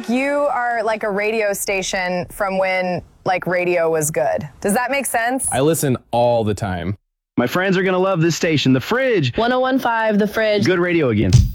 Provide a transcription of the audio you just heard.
like you are like a radio station from when like radio was good. Does that make sense? I listen all the time. My friends are going to love this station, The Fridge. 101.5 The Fridge. Good radio again.